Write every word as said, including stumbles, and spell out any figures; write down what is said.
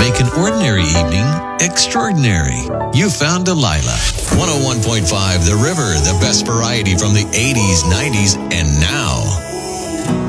make an ordinary evening extraordinary. You found Delilah. one oh one point five The River, the best variety from the eighties, nineties, and now.